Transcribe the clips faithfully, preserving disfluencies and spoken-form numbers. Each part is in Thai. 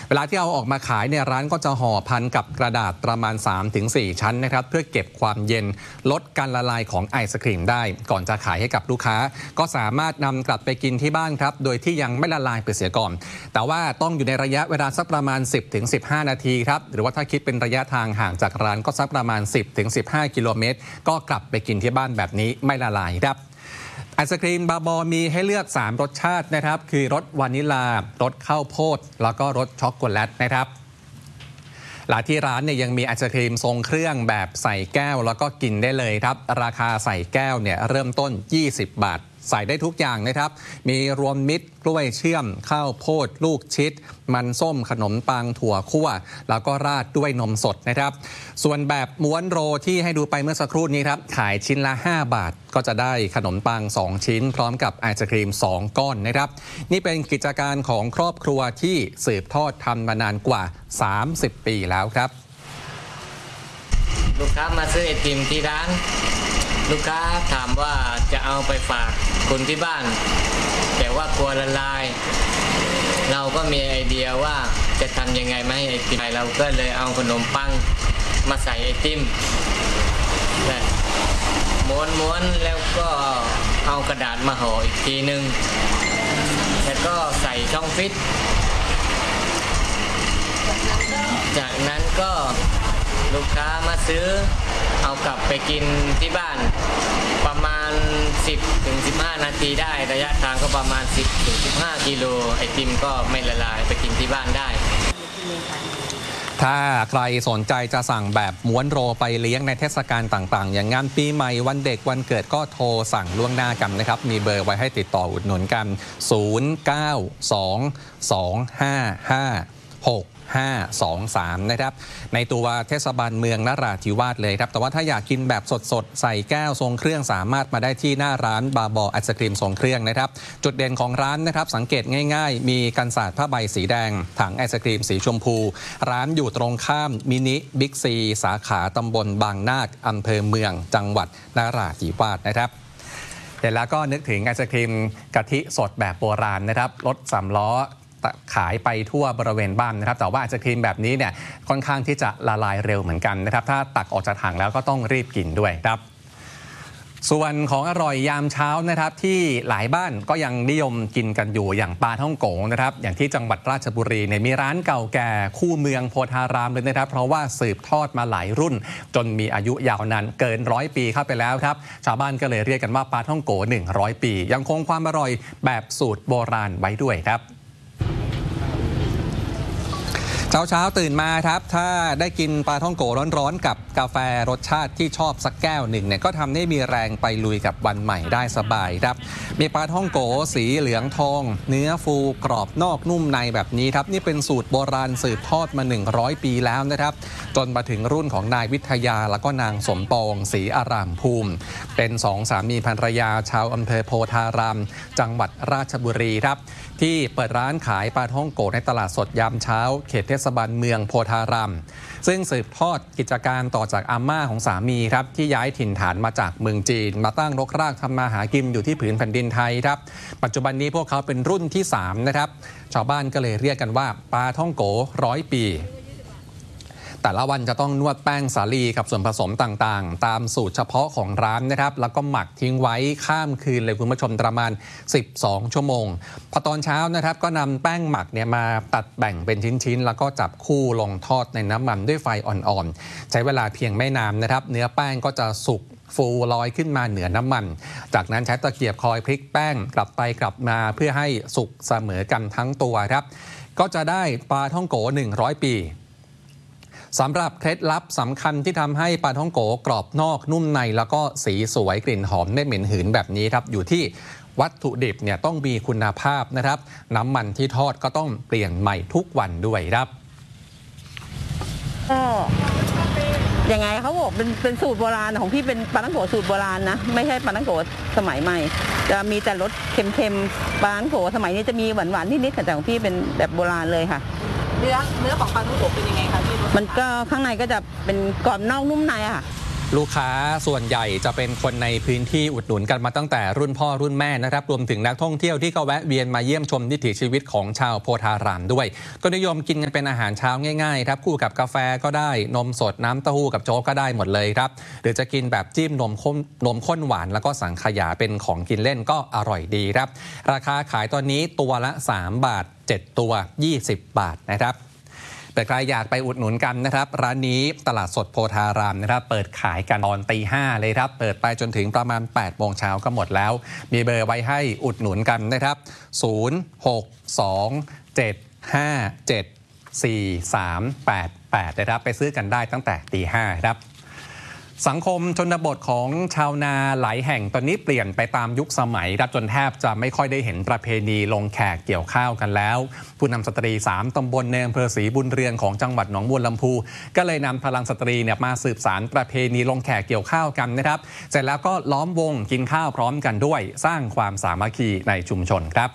เวลาที่เอาออกมาขายเนี่ยร้านก็จะห่อพันกับกระดาษประมาณ สามถึงสี่ ชั้นนะครับเพื่อเก็บความเย็นลดการละลายของไอศกรีมได้ก่อนจะขายให้กับลูกค้าก็สามารถนำกลับไปกินที่บ้านครับโดยที่ยังไม่ละลายไปเสียก่อนแต่ว่าต้องอยู่ในระยะเวลาสักประมาณ สิบถึงสิบห้า นาทีครับหรือว่าถ้าคิดเป็นระยะทางห่างจากร้านก็สักประมาณ สิบถึงสิบห้า กิโลเมตรก็กลับไปกินที่บ้านแบบนี้ไม่ละลายครับไอศกรีมบาบอมีให้เลือกสามรสชาตินะครับคือรสวานิลารสข้าวโพดแล้วก็รสช็อกโกแลตนะครับหลายที่ร้านเนี่ยยังมีไอศกรีมทรงเครื่องแบบใส่แก้วแล้วก็กินได้เลยครับราคาใส่แก้วเนี่ยเริ่มต้นยี่สิบบาทใส่ได้ทุกอย่างนะครับมีรวมมิตรกล้วยเชื่อมข้าวโพดลูกชิดมันส้มขนมปังถั่วคั่วแล้วก็ราดด้วยนมสดนะครับส่วนแบบม้วนโรที่ให้ดูไปเมื่อสักครู่นี้ครับขายชิ้นละห้าบาทก็จะได้ขนมปังสองชิ้นพร้อมกับไอศกรีมสองก้อนนะครับนี่เป็นกิจการของครอบครัวที่สืบทอดทำมานานกว่าสามสิบปีแล้วครับลูกค้ามาซื้อไอติมที่ร้านลูกค้าถามว่าจะเอาไปฝากคนที่บ้านแต่ว่ากลัวละลายเราก็มีไอเดียว่าจะทำยังไงไม่ให้ไอติมเราก็เลยเอาขนมปังมาใส่ไอติมม้วนๆแล้วก็เอากระดาษมาห่ออีกทีนึงแล้วก็ใส่ช่องฟิตจากนั้นก็ลูกค้ามาซื้อเอากลับไปกินที่บ้านประมาณ สิบถึงสิบห้า นาทีได้ระยะทางก็ประมาณ สิบถึงสิบห้า กิโลไอติมก็ไม่ละลายไปกินที่บ้านได้ถ้าใครสนใจจะสั่งแบบม้วนโรไปเลี้ยงในเทศกาลต่างๆอย่างงานปีใหม่วันเด็กวันเกิดก็โทรสั่งล่วงหน้ากันนะครับมีเบอร์ไว้ให้ติดต่ออุดหนุนกัน ศูนย์ เก้า สอง สอง ห้า ห้า หก ห้า สอง สามนะครับในตัวเทศบาลเมืองนราธิวาสเลยครับแต่ว่าถ้าอยากกินแบบสดๆใส่แก้วทรงเครื่องสามารถมาได้ที่หน้าร้านบาบอไอศกรีมทรงเครื่องนะครับจุดเด่นของร้านนะครับสังเกตง่ายๆมีกันศาสตร์ผ้าใบสีแดงถังไอศกรีมสีชมพูร้านอยู่ตรงข้ามมินิบิ๊กซีสาขาตำบลบางนาคอำเภอเมืองจังหวัดนราธิวาสนะครับเห็นแล้วก็นึกถึงไอศกรีมกะทิสดแบบโบราณนะครับรถสามล้อขายไปทั่วบริเวณบ้านนะครับแต่ว่าไอศกรีมแบบนี้เนี่ยค่อนข้างที่จะละลายเร็วเหมือนกันนะครับถ้าตักออกจากถังแล้วก็ต้องรีบกินด้วยครับส่วนของอร่อยยามเช้านะครับที่หลายบ้านก็ยังนิยมกินกันอยู่อย่างปลาท่องโกนะครับอย่างที่จังหวัดราชบุรีเนี่ยมีร้านเก่าแก่คู่เมืองโพธารามเลยนะครับเพราะว่าสืบทอดมาหลายรุ่นจนมีอายุยาวนานเกินร้อยปีเข้าไปแล้วครับชาวบ้านก็เลยเรียกกันว่าปลาท่องโกหนึ่งร้อยปียังคงความอร่อยแบบสูตรโบราณไว้ด้วยครับเช้าเช้าตื่นมาครับถ้าได้กินปลาท่องโกร้อนๆกับกาแฟรสชาติที่ชอบสักแก้วหนึ่งเนี่ยก็ทำให้มีแรงไปลุยกับวันใหม่ได้สบายครับมีปลาท่องโกสีเหลืองทองเนื้อฟูกรอบนอกนุ่มในแบบนี้ครับนี่เป็นสูตรโบราณสืบทอดมาหนึ่งร้อยปีแล้วนะครับจนมาถึงรุ่นของนายวิทยาแล้วก็นางสมปองศรีอารามภูมิเป็นสองสามีภรรยาชาวอำเภอโพธารามจังหวัดราชบุรีครับที่เปิดร้านขายปลาท่องโกในตลาดสดยามเช้าเขตเทศบาลเมืองโพธารามซึ่งสืบทอดกิจการต่อจากอาม่าของสามีครับที่ย้ายถิ่นฐานมาจากเมืองจีนมาตั้งรกรากทำมาหากินอยู่ที่ผืนแผ่นดินไทยครับปัจจุบันนี้พวกเขาเป็นรุ่นที่สามนะครับชาวบ้านก็เลยเรียกกันว่าปลาท่องโกร้อยปีแต่ละวันจะต้องนวดแป้งสาลีกับส่วนผสมต่างๆตามสูตรเฉพาะของร้านนะครับแล้วก็หมักทิ้งไว้ข้ามคืนเลยคุณผู้ชมประมาณสิบสองชั่วโมงพอตอนเช้านะครับก็นำแป้งหมักเนี่ยมาตัดแบ่งเป็นชิ้นๆแล้วก็จับคู่ลงทอดในน้ำมันด้วยไฟอ่อนๆใช้เวลาเพียงไม่นานนะครับเนื้อแป้งก็จะสุกฟูลอยขึ้นมาเหนือน้ำมันจากนั้นใช้ตะเกียบคอยพลิกแป้งกลับไปกลับมาเพื่อให้สุกเสมอกันทั้งตัวครับก็จะได้ปลาท่องโกหนึ่งร้อยปีสำหรับเคล็ดลับสำคัญที่ทำให้ปลาท่องโกกรอบนอกนุ่มในแล้วก็สีสวยกลิ่นหอมไม่เหม็นหืนแบบนี้ครับอยู่ที่วัตถุดิบเนี่ยต้องมีคุณภาพนะครับน้ำมันที่ทอดก็ต้องเปลี่ยนใหม่ทุกวันด้วยครับก็ยังไงเขาบอกเป็นเป็นสูตรโบราณของพี่เป็นปลาท่องโกสูตรโบราณนะไม่ใช่ปลาท่องโกสมัยใหม่จะมีแต่รสเค็มๆปลาท่องโกสมัยนี้จะมีหวานๆนิดๆแต่ของพี่เป็นแบบโบราณเลยค่ะเนื้อเนื้อของปลาท่องโกเป็นยังไงคะพี่มันก็ข้างในก็จะเป็นกรอบนอกนุ่มในอะค่ะลูกค้าส่วนใหญ่จะเป็นคนในพื้นที่อุดหนุนกันมาตั้งแต่รุ่นพ่อรุ่นแม่นะครับรวมถึงนักท่องเที่ยวที่ก็แวะเวียนมาเยี่ยมชมวิถีชีวิตของชาวโพธารามด้วยก็นิยมกินกันเป็นอาหารเช้าง่ายๆครับคู่กับกาแฟก็ได้นมสดน้ำเต้าหู้กับโจ๊กก็ได้หมดเลยครับหรือจะกินแบบจิ้มนมข้นนมข้นหวานแล้วก็สังขยาเป็นของกินเล่นก็อร่อยดีครับราคาขายตอนนี้ตัวละสามบาทเจ็ดตัวยี่สิบบาทนะครับแต่ใครอยากไปอุดหนุนกันนะครับร้านนี้ตลาดสดโพธารามนะครับเปิดขายกันตอนตีห้าเลยครับเปิดไปจนถึงประมาณแปดโมงเช้าก็หมดแล้วมีเบอร์ไว้ให้อุดหนุนกันนะครับศูนย์ หก สอง เจ็ด ห้า เจ็ด สี่ สาม แปด แปดนะครับไปซื้อกันได้ตั้งแต่ตีห้าครับสังคมชนบทของชาวนาหลายแห่งตอนนี้เปลี่ยนไปตามยุคสมัยครับจนแทบจะไม่ค่อยได้เห็นประเพณีลงแขกเกี่ยวข้าวกันแล้วผู้นำสตรีสามตำบลในอำเภอศรีบุญเรืองของจังหวัดหนองบัวลำพูก็เลยนำพลังสตรีเนี่ยมาสืบสานประเพณีลงแขกเกี่ยวข้าวกันนะครับเสร็จแล้วก็ล้อมวงกินข้าวพร้อมกันด้วยสร้างความสามัคคีในชุมชนครับ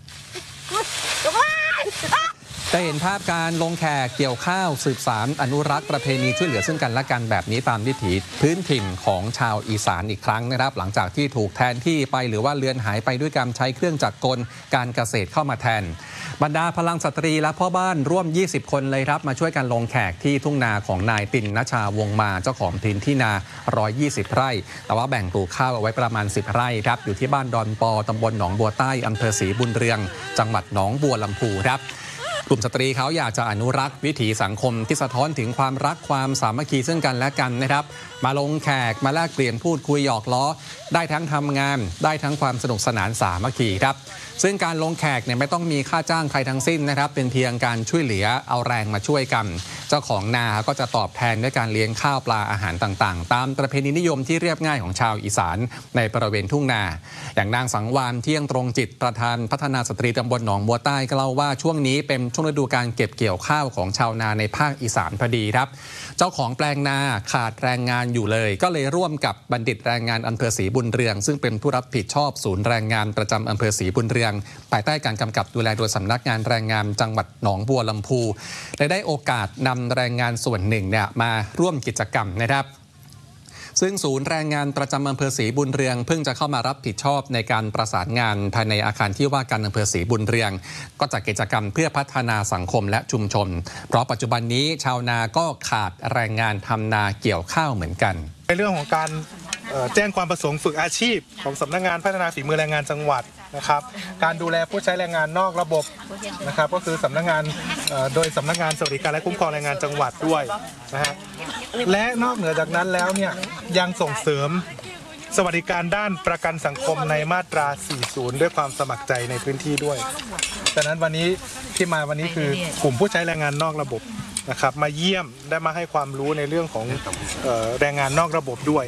จะเห็นภาพการลงแขกเกี่ยวข้าวสืบสานอนุรักษ์ประเพณีช่วยเหลือซึ่งกันและกันแบบนี้ตามวิถีพื้นถิ่นของชาวอีสานอีกครั้งนะครับหลังจากที่ถูกแทนที่ไปหรือว่าเลือนหายไปด้วยการใช้เครื่องจักรกลการเกษตรเข้ามาแทนบรรดาพลังสตรีและพ่อบ้านร่วมยี่สิบคนเลยครับมาช่วยกันลงแขกที่ทุ่งนาของนายตินณชาวงมาเจ้าของพื้นที่นาหนึ่งร้อยยี่สิบไร่แต่ว่าแบ่งปลูกข้าวเอาไว้ประมาณสิบไร่ครับอยู่ที่บ้านดอนปอตำบลหนองบัวใต้อำเภอศรีบุญเรืองจังหวัดหนองบัวลำพูครับกลุ่มสตรีเขาอยากจะอนุรักษ์วิถีสังคมที่สะท้อนถึงความรักความสามัคคีซึ่งกันและกันนะครับมาลงแขกมาแลกเปลี่ยนพูดคุยหยอกล้อได้ทั้งทำงานได้ทั้งความสนุกสนานสามัคคีครับซึ่งการลงแขกเนี่ยไม่ต้องมีค่าจ้างใครทั้งสิ้นนะครับเป็นเพียงการช่วยเหลือเอาแรงมาช่วยกันเจ้าของนาก็จะตอบแทนด้วยการเลี้ยงข้าวปลาอาหารต่างๆตามประเพณีนิยมที่เรียบง่ายของชาวอีสานในบริเวณทุ่งนาอย่างนางสังวานเที่ยงตรงจิตประธานพัฒนาสตรีตำบลหนองบัวใต้ก็เล่าว่าช่วงนี้เป็นช่วงฤดูการเก็บเกี่ยวข้าวของชาวนาในภาคอีสานพอดีครับเจ้าของแปลงนาขาดแรงงานอยู่เลยก็เลยร่วมกับบัณฑิตแรงงานอำเภอศรีบุญเรืองซึ่งเป็นผู้รับผิดชอบศูนย์แรงงานประจำอำเภอศรีบุญเรืองภายใต้การกำกับดูแลโดยสำนักงานแรงงานจังหวัดหนองบัวลำพูและได้โอกาสนำแรงงานส่วนหนึ่งเนี่ยมาร่วมกิจกรรมนะครับซึ่งศูนย์แรงงานประจำอำเภอศรีบุญเรืองเพิ่งจะเข้ามารับผิดชอบในการประสานงานภายในอาคารที่ว่าการอำเภอศรีบุญเรืองก็จัดกิจกรรมเพื่อพัฒนาสังคมและชุมชนเพราะปัจจุบันนี้ชาวนาก็ขาดแรงงานทำนาเกี่ยวข้าวเหมือนกันในเรื่องของการแจ้งความประสงค์ฝึกอาชีพของสำนักงานพัฒนาฝีมือแรงงานจังหวัดนะครับการดูแลผู้ใช้แรงงานนอกระบบนะครับก็คือสำนักงานโดยสำนักงานสวัสดิการและคุ้มครองแรงงานจังหวัดด้วยนะฮะและนอกเหนือจากนั้นแล้วเนี่ยยังส่งเสริมสวัสดิการด้านประกันสังคมในมาตราสี่สิบด้วยความสมัครใจในพื้นที่ด้วยดังนั้นวันนี้ที่มาวันนี้คือกลุ่มผู้ใช้แรงงานนอกระบบนะครับมาเยี่ยมได้มาให้ความรู้ในเรื่องของเอ่อแรงงานนอกระบบด้วย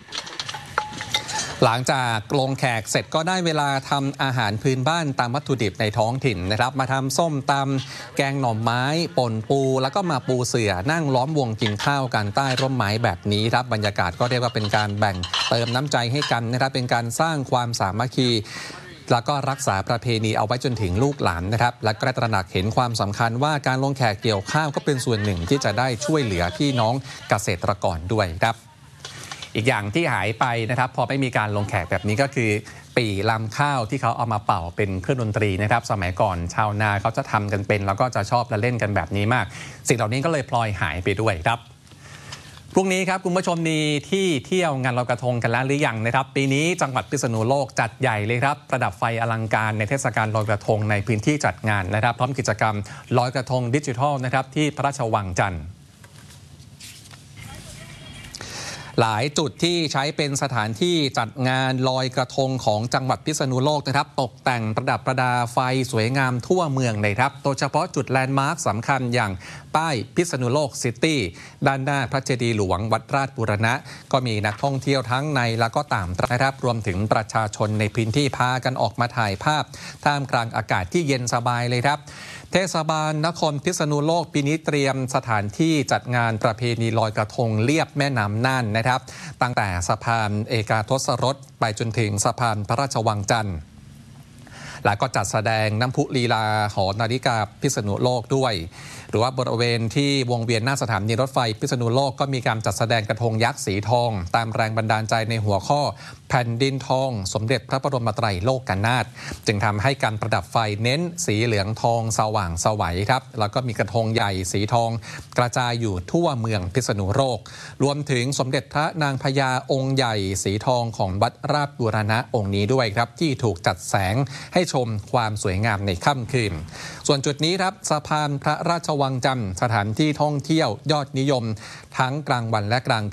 หลังจากลงแขกเสร็จก็ได้เวลาทำอาหารพื้นบ้านตามวัตถุดิบในท้องถิ่นนะครับมาทำส้มตำแกงหน่อไม้ป่นปูแล้วก็มาปูเสื่อนั่งล้อมวงกินข้าวกันใต้ร่มไม้แบบนี้ครับบรรยากาศก็เรียกว่าเป็นการแบ่งเติมน้ำใจให้กันนะครับเป็นการสร้างความสามัคคีแล้วก็รักษาประเพณีเอาไว้จนถึงลูกหลานนะครับและก็ตระหนักเห็นความสำคัญว่าการลงแขกเกี่ยวข้าวก็เป็นส่วนหนึ่งที่จะได้ช่วยเหลือพี่น้องเกษตรกรด้วยครับอีกอย่างที่หายไปนะครับพอไม่มีการลงแขกแบบนี้ก็คือปี่ลำข้าวที่เขาเอามาเป่าเป็นเครื่องดนตรีนะครับสมัยก่อนชาวนาเขาจะทำกันเป็นแล้วก็จะชอบและเล่นกันแบบนี้มากสิ่งเหล่านี้ก็เลยพลอยหายไปด้วยครับพรุ่งนี้ครับคุณผู้ชมมีที่เที่ยวงานลอยกระทงกันแล้วหรือยังนะครับปีนี้จังหวัดพิษณุโลกจัดใหญ่เลยครับประดับไฟอลังการในเทศกาลลอยกระทงในพื้นที่จัดงานนะครับพร้อมกิจกรรมลอยกระทงดิจิทัลนะครับที่พระราชวังจันทร์หลายจุดที่ใช้เป็นสถานที่จัดงานลอยกระทงของจังหวัดพิษณุโลกนะครับตกแต่งประดับประดาไฟสวยงามทั่วเมืองเลยครับโดยเฉพาะจุดแลนด์มาร์คสำคัญอย่างป้ายพิษณุโลกซิตี้ด้านหน้าพระเจดีย์หลวงวัดราชบูรณะก็มีนักท่องเที่ยวทั้งในและก็ต่างประเทศนะครับรวมถึงประชาชนในพื้นที่พากันออกมาถ่ายภาพท่ามกลางอากาศที่เย็นสบายเลยครับเทศบาลนครพิษณุโลกปีนี้เตรียมสถานที่จัดงานประเพณีลอยกระทงเลียบแม่น้ำน่านนะครับตั้งแต่สะพานเอกาทศรสไปจนถึงสะพานพระราชวังจันทร์แล้วก็จัดแสดงน้ำพุลีลาหอนาฬิกาพิษณุโลกด้วยหรือว่าบริเวณที่วงเวียนหน้าสถานีรถไฟพิษณุโลกก็มีการจัดแสดงกระทงยักษ์สีทองตามแรงบันดาลใจในหัวข้อแผ่นดินทองสมเด็จพระบรมไตรโลกนาถจึงทำให้การประดับไฟเน้นสีเหลืองทองสว่างไสวครับแล้วก็มีกระทงใหญ่สีทองกระจายอยู่ทั่วเมืองพิษณุโลกรวมถึงสมเด็จพระนางพญาองค์ใหญ่สีทองของวัดราชบูรณะองค์นี้ด้วยครับที่ถูกจัดแสงให้ชมความสวยงามในค่ำคืนส่วนจุดนี้ครับสะพานพระราชวังจันทร์สถานที่ท่องเที่ยวยอดนิยมทั้งกลางวันและกลาง